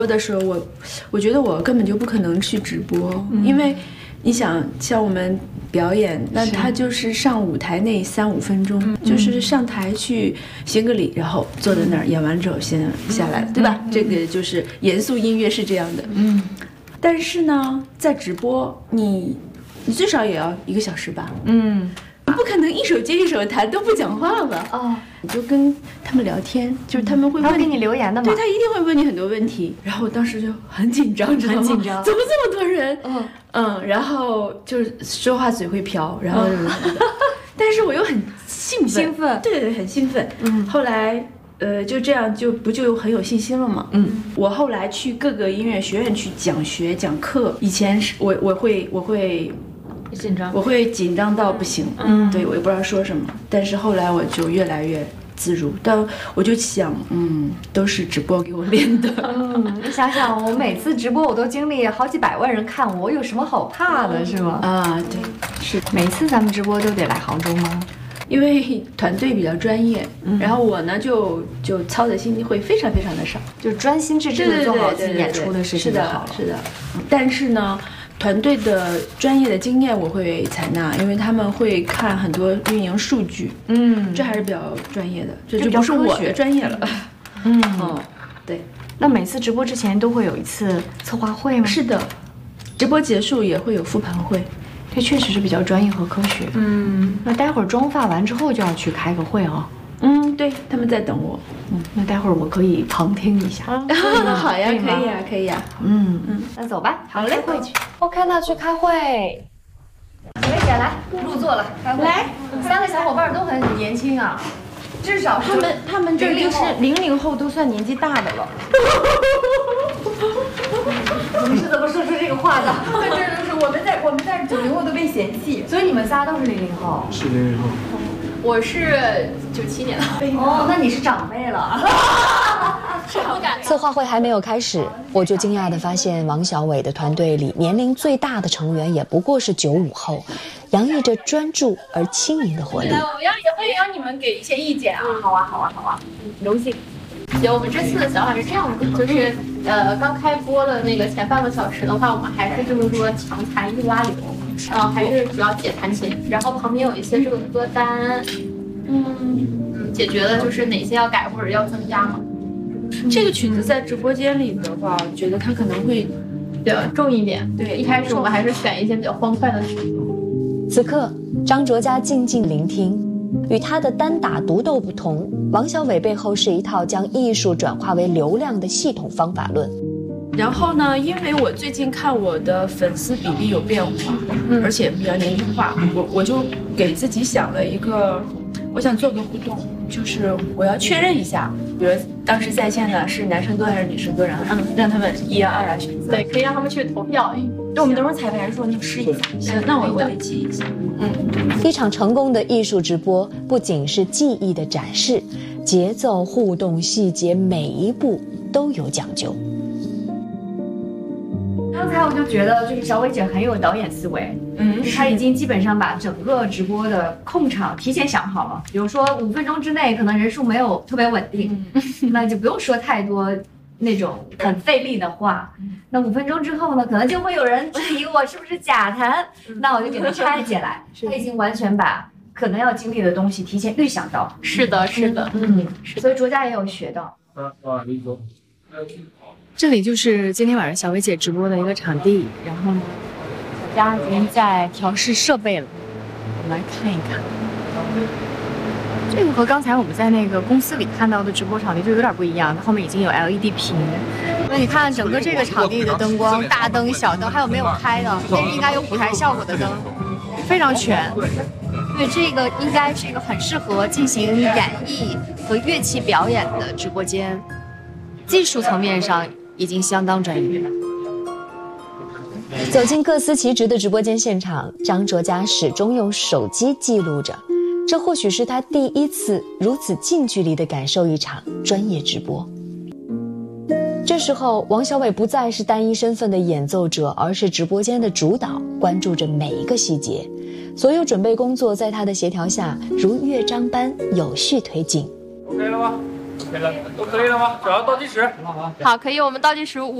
的时候，我觉得我根本就不可能去直播，因为你想像我们表演，那他就是上舞台那3-5分钟，就是上台去行个礼，然后坐在那儿演完之后先下来了，对吧？这个就是严肃音乐是这样的。但是呢，在直播你最少也要1个小时吧？不可能一首接一首弹都不讲话吧？你就跟他们聊天，就是他们会问给你留言的嘛？ 对，他一定会问你很多问题。然后我当时就很紧张，知道吗？ 很紧张， 怎么这么多人？然后就是说话嘴会瓢，然后但是我又很兴奋，对，很兴奋。后来就这样就很有信心了嘛。我后来去各个音乐学院去讲学讲课，以前是我会。 紧张， 我会紧张到不行，对，我也不知道说什么，但是后来我就越来越自如，但我就想，都是直播给我练的。 你想想，我每次直播我都经历好几百万人看我，有什么好怕的，是吗？ 对，是。 每次咱们直播都得来杭州吗？ 因为团队比较专业，然后我呢就操的心会非常非常的少， 就专心致志的做好自己演出的事情就好了。 是的，但是呢。团队的专业的经验我会采纳，因为他们会看很多运营数据，这还是比较专业的，这就不是我的专业了。对。 那每次直播之前都会有一次策划会吗？ 是的，直播结束也会有复盘会， 这确实是比较专业和科学。那待会儿妆发完之后就要去开个会啊。 对，他们在等我。 那待会儿我可以旁听一下。 好呀，可以呀。 那走吧。 好嘞， 会去。OK， 那去开会。薇姐来入座了，开会。 来 ，3个小伙伴都很年轻啊，至少他们这就是00后都算年纪大的了。 你是怎么说出这个话的？ 这就是我们在90后都被嫌弃， 所以你们仨都是00后。 是00后。 我是97年的。 那你是长辈了。 策划会还没有开始，我就惊讶地发现王小伟的团队里年龄最大的成员也不过是95后，洋溢着专注而轻盈的活力。 也会让你们给一些意见啊。 好啊，荣幸。 我们这次的想法是这样的，就是刚开播的那个前半个小时的话，我们还是就是说强残一拉流，还是主要解弹琴，然后旁边有一些这个歌单，解决了就是哪些要改或者要增加嘛。 这个曲子在直播间里的话，我觉得它可能会比较重一点。 对， 一开始我们还是选一些比较欢快的曲子。 此刻，张卓嘉静静聆听，与他的单打独斗不同，王小伟背后是一套将艺术转化为流量的系统方法论。 然后呢，因为我最近看我的粉丝比例有变化，而且比较年轻化，我就给自己想了一个，我想做个互动，就是我要确认一下，比如当时在线的是男生多还是女生多，然后让他们1啊2啊选择。 对，可以让他们去投票。 就我们等会儿彩排的时候你试一下。那我得记一下。 一场成功的艺术直播不仅是技艺的展示，节奏、互动、细节每一步都有讲究。 刚才我就觉得，就是小伟姐很有导演思维，她已经基本上把整个直播的控场提前想好了。比如说5分钟之内可能人数没有特别稳定，那就不用说太多那种很费力的话。那5分钟之后呢，可能就会有人质疑我是不是假弹，那我就给她拆解来。她已经完全把可能要经历的东西提前预想到。 是的， 所以卓嘉也有学到。 这里就是今天晚上小薇姐直播的一个场地，然后呢，小佳已经在调试设备了，我们来看一看。这个和刚才我们在那个公司里看到的直播场地就有点不一样，它后面已经有 LED 屏。那你看整个这个场地的灯光，大灯、小灯，还有没有开的，这应该有舞台效果的灯，非常全。对，这个应该是一个很适合进行演绎和乐器表演的直播间，技术层面上已经相当专业。 走进各司其职的直播间现场，张卓嘉始终用手机记录着，这或许是他第一次如此近距离地感受一场专业直播。这时候，王小伟不再是单一身份的演奏者，而是直播间的主导，关注着每一个细节。所有准备工作在他的协调下，如乐章般有序推进。 OK 了吧？ OK 了，都可以了吗？只要倒计时。 好，可以，我们倒计时5。